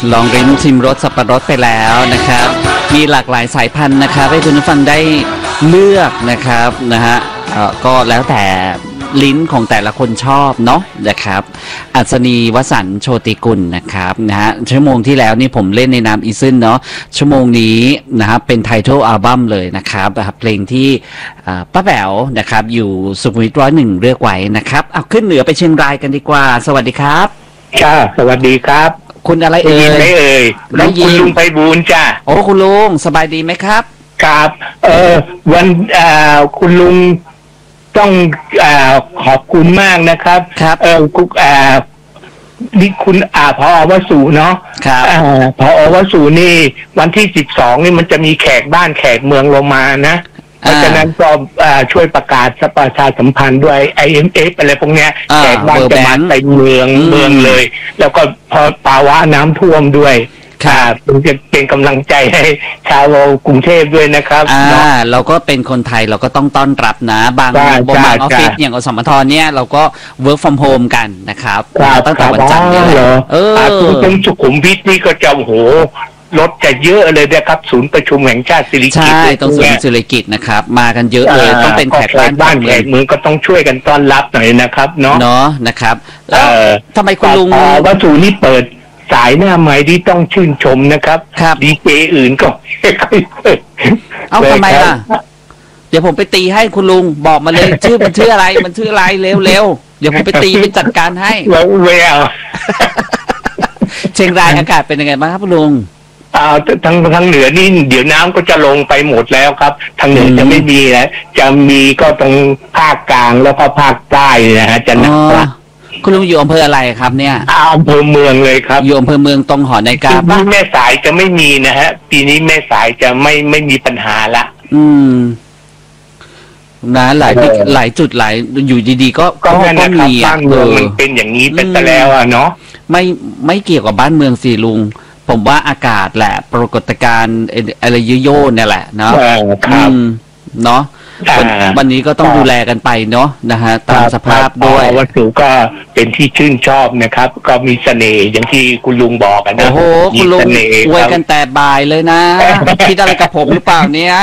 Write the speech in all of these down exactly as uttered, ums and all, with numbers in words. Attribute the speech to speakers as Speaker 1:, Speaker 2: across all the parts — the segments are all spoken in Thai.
Speaker 1: ลองริมชิมรสสับปะรดไปแล้วนะครับมีหลากหลายสายพันธุ์นะครับให้คุณผู้ฟังได้เลือกนะครับนะฮะก็แล้วแต่ลิ้นของแต่ละคนชอบเนาะนะครับอัศนีวสันต์โชติกุลนะครับนะฮะชั่วโมงที่แล้วนี่ผมเล่นในนามอีซึนเนาะชั่วโมงนี้นะครับเป็นไททอลอัลบั้มเลยนะครับเพลงที่ป้าแป๋วนะครับอยู่สุขุมวิทร้อยหนึ่งเลือกไว้นะครับเอาขึ้นเหนือไปเชียงรายกันดีกว่าสวัสดีครับ
Speaker 2: จ้าสวัสดีครับ
Speaker 1: คุณอะไรเอ่ย
Speaker 2: ไม่เอ่ยแล้วคุณลุงไพบูลย์จ้า
Speaker 1: โอ้คุณลุงสบายดีไหมครับ
Speaker 2: ครับเออวันอ่าคุณลุงต้องอ่าขอบคุณมากนะครับ
Speaker 1: ครับ
Speaker 2: เออกุอ่านี่คุณอ่าพอวสุเนาะ
Speaker 1: ครับ
Speaker 2: อ่าพอวสุนี่วันที่สิบสองนี่มันจะมีแขกบ้านแขกเมืองลงมานะเพราะฉะนั้นก็ช่วยประกาศประชาสัมพันธ์ด้วย ไอ เอ็ม เอฟ อะไรพวกเนี้ยแขกบ้านจะมาไปเมืองเมืองเลยแล้วก็พอภาวะน้ำท่วมด้วยค่ะผมจะเป็นกำลังใจให้ชาวกรุงเทพด้วยนะครับ
Speaker 1: อ่าเราก็เป็นคนไทยเราก็ต้องต้อนรับนะบางบางออฟฟิศอย่างอสมทเนี่ยเราก็ work from home กันนะครับตั้งแต่วันจันทร์นี่แหละเออ
Speaker 2: ตรงสุขุมวิทนี่ก็จะโอ้โหรถจะเยอะเลยนะครับศูนย์ประชุมแห่งชาติสิริกิติ์
Speaker 1: ใช่ตรงศูนย์สิริกิติ์นะครับมากันเยอะเลยต้องเป็นแขกบ้าน
Speaker 2: บ้านแขกเมืองก็ต้องช่วยกันต้อนรับหน่อยนะครับเนาะ
Speaker 1: เนาะนะครับแล้วทำไมคุณลุง
Speaker 2: วัตถุนี้เปิดสายหน้าใหม่ที่ต้องชื่นชมนะครับดีเจอื่นก็ไม่ค่อยเปิด
Speaker 1: เอาทำไมล่ะเดี๋ยวผมไปตีให้คุณลุงบอกมาเลยชื่อมันชื่ออะไรมันชื่ออะไรเร็วๆเดี๋ยวผมไปตีไปจัดการให้
Speaker 2: แวว
Speaker 1: เชียงรายอากาศเป็นยังไงบ้างครับคุณลุง
Speaker 2: อ่าทางทางเหนือนี่เดี๋ยวน้ำก็จะลงไปหมดแล้วครับทางเหนือจะไม่มีแล้วจะมีก็ตรงภาคกลางแล้วก็ภาคใต้นะฮะจะหนักกว่า
Speaker 1: คุณลุงอยู่อำเภออะไรครับเนี่ย
Speaker 2: อำเภอเมืองเลยครับ
Speaker 1: อยู่อำเภอเมืองตรงหอนาฬิกา
Speaker 2: ปีนี้แม่สายจะไม่มีนะฮะปีนี้แม่สายจะไม่ไม่มีปัญหาละ
Speaker 1: อืมนะหลายหลายจุดหลายอยู่ดีๆก็
Speaker 2: ก็ก็มีบ้านเมืองมันเป็นอย่างนี้เป็นไปแล้วอ่ะเนาะ
Speaker 1: ไม่ไม่เกี่ยวกับบ้านเมืองสิลุงผมว่าอากาศแหละปรากฏการณ์อะไรโยๆเนี่ยแหละเนาะเนาะวันนี้ก็ต้องดูแลกันไปเนาะนะฮะตามสภาพด้วย
Speaker 2: วัตถุก็เป็นที่ชื่นชอบนะครับก็มีเสน่ห์อย่างที่คุณลุงบอกกันนะ
Speaker 1: โอ้โหคุณลุงอวยกันแต่บ่ายเลยนะคิดอะไรกับผมหรือเปล่าเนี่ย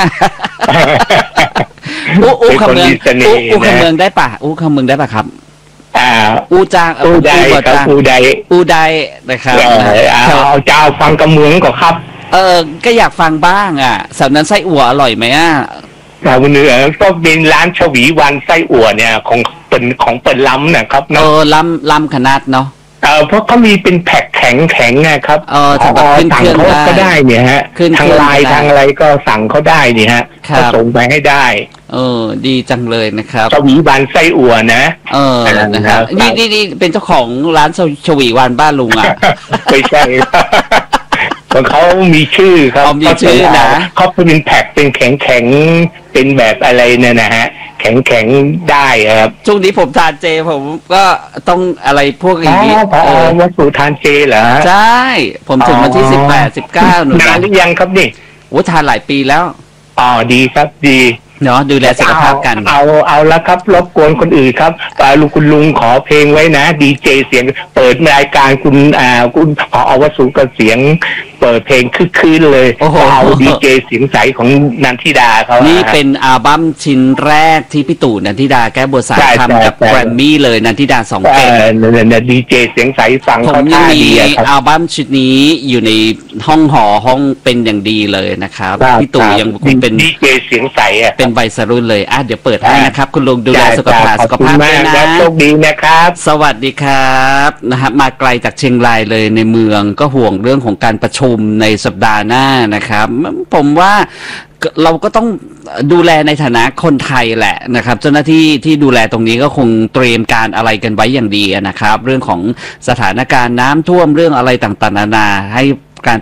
Speaker 1: อู้อู้คำเมืองอู้คำเมืองได้ป่ะอู้คำเมืองได้ป่ะครับ
Speaker 2: อ่า
Speaker 1: อูจาง
Speaker 2: อูไดครับอูได
Speaker 1: อูไดนะครับ
Speaker 2: เอาเจ้าฟังกำเมืองก็ครับ
Speaker 1: เออก็อยากฟังบ้างอ่ะสำนั้นไส้อั่วอร่อยไหมอ่ะ
Speaker 2: ชาวเหนือก็เป็นร้านชวีวันไส้อั่วเนี่ยของเป็นของเปิดล้ำนะครับ
Speaker 1: เออล้ำล้ำขนาดเนาะ
Speaker 2: เออเพราะเขามีเป็นแพ็คแข็งแข็งไงครับ
Speaker 1: เออสั่ง
Speaker 2: เขาก็ได้เนี่ยฮะทางไลน์ทางอะไรก็สั่งเขาได้เนี่ยฮะก็ส่งไปให้ได้
Speaker 1: เออดีจังเลยนะครับ
Speaker 2: ชวีวันไส้อั่วนะ
Speaker 1: เออนะครับนี่นี่นี่เป็นเจ้าของร้านชวีวันบ้านลุงอ่ะ
Speaker 2: ไม่ใช่ของเขามีชื่อครับ
Speaker 1: มีชื่อนะ
Speaker 2: เขาเป็นแพ็คเป็นแข็งแข็งเป็นแบบอะไรเนี่ยนะฮะแข็งแข็งได้ครับ
Speaker 1: ช่วงนี้ผมทานเจผมก็ต้องอะไรพวกอย่างนี้
Speaker 2: อ๋อวัตถุทานเจเหรอ
Speaker 1: ใช่ผมถึงวันที่สิบแปดสิบเก้าหนู
Speaker 2: นานหรือยังครับนี่
Speaker 1: โอ้ทานหลายปีแล้ว
Speaker 2: อ๋อดีครับดี
Speaker 1: เนาะดูแลสุขภาพกัน
Speaker 2: เอาเอาละครับรบกวนคนอื่นครับลุงคุณลุงขอเพลงไว้นะดีเจเสียงเปิดรายการคุณอ่าคุณขอเอาวสุกับเสียงเปิดเพลงคึกคืนเลยเอาดีเจเสียงใสของนันทิดาเขา
Speaker 1: นี่เป็นอัลบั้มชิ้นแรกที่พี่ตู่นันทิดาแก้บัวสายทำกับแกรมมี่เลยนันทิดาสองเกม
Speaker 2: เนี่ยดีเจเสียงใสฟัง
Speaker 1: เขาท่าดีครับอัลบั้มชุดนี้อยู่ในห้องหอห้องเป็นอย่างดีเลยนะครับพี่ตู่ยังคงเป็น
Speaker 2: ดีเจเสียงใสอ่ะ
Speaker 1: เป็นวัยรุ่นเลยอ่ะเดี๋ยวเปิดให้นะครับคุณลุงดูแลสุขภาพสุขภาพด้วยนะ
Speaker 2: โชคดีนะครับ
Speaker 1: สวัสดีครับนะครับมาไกลจากเชียงรายเลยในเมืองก็ห่วงเรื่องของการประชุมในสัปดาห์หน้านะครับผมว่าเราก็ต้องดูแลในฐานะคนไทยแหละนะครับเจ้าหน้าที่ที่ดูแลตรงนี้ก็คงเตรียมการอะไรกันไว้อย่างดีนะครับเรื่องของสถานการณ์น้ำท่วมเรื่องอะไรต่างๆนานาให้